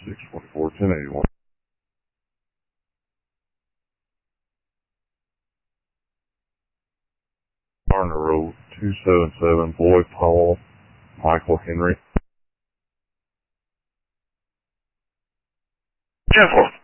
1081. Garner Road, 277, Boyd Powell, Michael Henry. 10-4.